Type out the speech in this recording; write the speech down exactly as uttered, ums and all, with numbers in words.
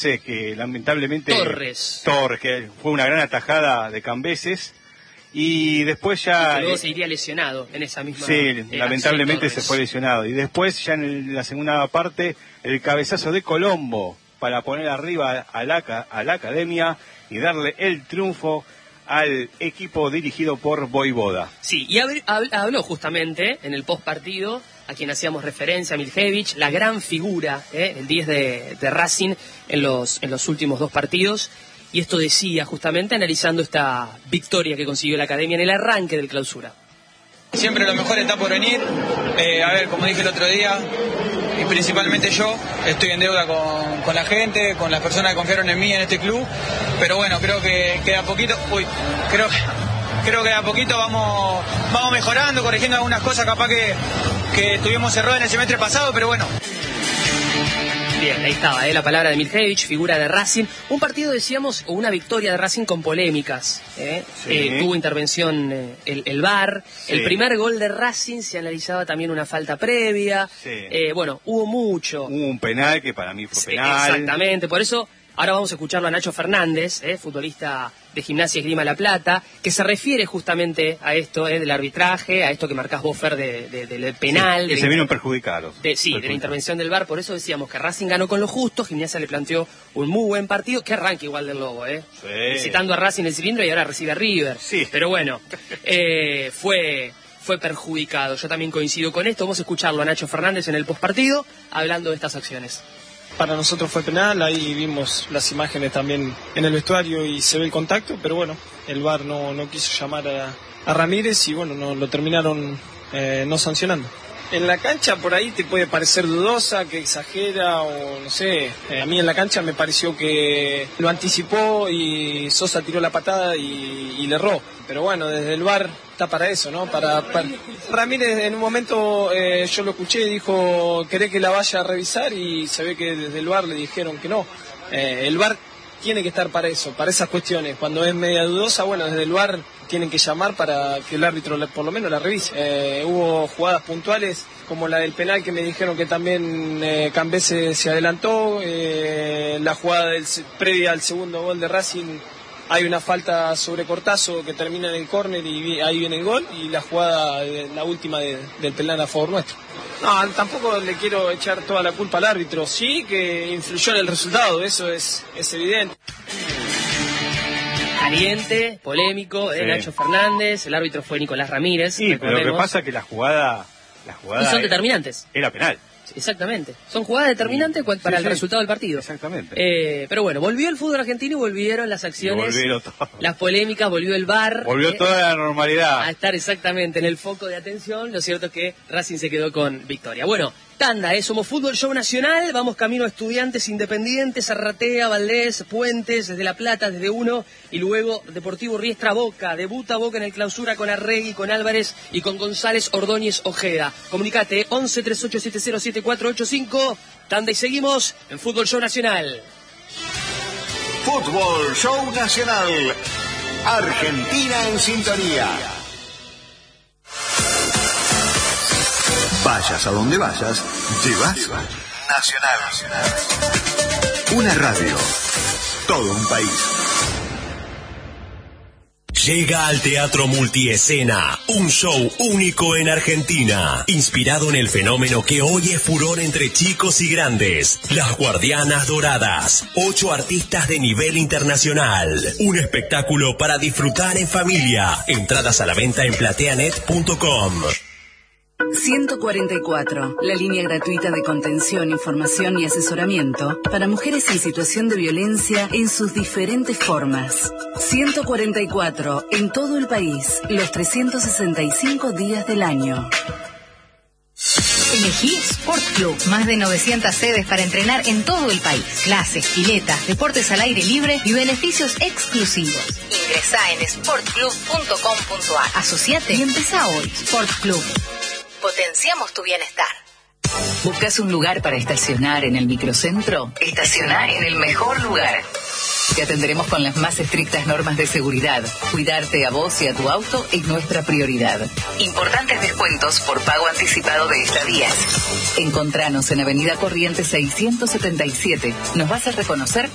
que lamentablemente Torres Torres que fue una gran atajada de Cambeses y después ya y luego se iría lesionado en esa misma sí eh, lamentablemente se fue lesionado y después ya en el, la segunda parte el cabezazo de Colombo para poner arriba a la, a la academia y darle el triunfo al equipo dirigido por Voivoda. Sí, y habló justamente en el post partido a quien hacíamos referencia, a Miljević, la gran figura, ¿eh? el diez de, de Racing en los, en los últimos dos partidos. Y esto decía justamente analizando esta victoria que consiguió la academia en el arranque del clausura. Siempre lo mejor está por venir. Eh, a ver, como dije el otro día, y principalmente yo, estoy en deuda con, con la gente, con las personas que confiaron en mí en este club. Pero bueno, creo que queda poquito. Uy, creo creo que de a poquito vamos, vamos mejorando, corrigiendo algunas cosas capaz que, que tuvimos errores en el semestre pasado, pero bueno. Bien, ahí estaba, ¿eh? La palabra de Miljević, figura de Racing. Un partido, decíamos, o una victoria de Racing con polémicas. ¿eh? Sí. Eh, tuvo intervención eh, el, el V A R. Sí. El primer gol de Racing se analizaba también una falta previa. Sí. Eh, bueno, hubo mucho. Hubo un penal que para mí fue sí, penal. Exactamente, por eso ahora vamos a escucharlo a Nacho Fernández, ¿eh? futbolista de Gimnasia y Esgrima La Plata, que se refiere justamente a esto ¿eh? del arbitraje, a esto que marcás vos, Fer, de, de, de, del penal. Sí, que de se vieron perjudicados. De, sí, de la intervención del V A R, por eso decíamos que Racing ganó con lo justo, Gimnasia le planteó un muy buen partido, que arranque igual del Lobo, ¿eh? Sí. Visitando a Racing el cilindro y ahora recibe a River. Sí. Pero bueno, eh, fue... fue perjudicado. Yo también coincido con esto. Vamos a escucharlo a Nacho Fernández en el postpartido hablando de estas acciones. Para nosotros fue penal, ahí vimos las imágenes también en el vestuario y se ve el contacto, pero bueno, el V A R no, no quiso llamar a, a Ramírez y bueno, no, lo terminaron eh, no sancionando. En la cancha por ahí te puede parecer dudosa, que exagera o no sé. Eh, a mí en la cancha me pareció que lo anticipó y Sosa tiró la patada y, y le erró. Pero bueno, desde el V A R está para eso, ¿no? Para, para... Ramírez en un momento eh, yo lo escuché y dijo, ¿querés que la vaya a revisar? Y se ve que desde el V A R le dijeron que no. Eh, el V A R tiene que estar para eso, para esas cuestiones. Cuando es media dudosa, bueno, desde el V A R tienen que llamar para que el árbitro por lo menos la revise. Eh, hubo jugadas puntuales como la del penal que me dijeron que también eh, Cambeses se adelantó. Eh, la jugada del, previa al segundo gol de Racing, hay una falta sobre Cortazo que termina en el córner y ahí viene el gol. Y la jugada, la última de, del penal a favor nuestro. No, tampoco le quiero echar toda la culpa al árbitro. Sí que influyó en el resultado, eso es, es evidente. Caliente, polémico, eh, sí. Nacho Fernández, el árbitro fue Nicolás Ramírez. Sí, pero lo que pasa es que la jugada... La jugada y son era, determinantes. Era penal. Exactamente. Son jugadas determinantes sí, para sí, el sí. resultado del partido. Exactamente. Eh, pero bueno, volvió el fútbol argentino y volvieron las acciones, volvieron las polémicas, volvió el V A R. Volvió eh, toda la normalidad. A estar exactamente en el foco de atención. Lo cierto es que Racing se quedó con victoria. Bueno, tanda, ¿eh? Somos Fútbol Show Nacional. Vamos camino a Estudiantes, Independientes, Arratea, Valdés, Puentes, desde La Plata, desde uno. Y luego Deportivo Riestra Boca. Debuta Boca en el clausura con Arregui, con Álvarez y con González Ordóñez Ojeda. Comunicate once treinta y ocho setenta siete cuatro ocho cinco. Tanda y seguimos en Fútbol Show Nacional. Fútbol Show Nacional. Argentina en sintonía. Vayas a donde vayas, llevas Nacional. Una radio, todo un país. Llega al Teatro Multiescena, un show único en Argentina, inspirado en el fenómeno que hoy es furor entre chicos y grandes, Las Guardianas Doradas, ocho artistas de nivel internacional, un espectáculo para disfrutar en familia, entradas a la venta en plateanet punto com. ciento cuarenta y cuatro, la línea gratuita de contención, información y asesoramiento para mujeres en situación de violencia en sus diferentes formas. ciento cuarenta y cuatro, en todo el país, los trescientos sesenta y cinco días del año. Elegí Sport Club, más de novecientas sedes para entrenar en todo el país. Clases, piletas, deportes al aire libre y beneficios exclusivos. Ingresá en sport club punto com punto a r. Asociate y empezá hoy. Sport Club. Potenciamos tu bienestar. ¿Buscas un lugar para estacionar en el microcentro? Estacioná en el mejor lugar. Te atenderemos con las más estrictas normas de seguridad. Cuidarte a vos y a tu auto es nuestra prioridad. Importantes descuentos por pago anticipado de estadías. Encontranos en Avenida Corrientes seiscientos setenta y siete. Nos vas a reconocer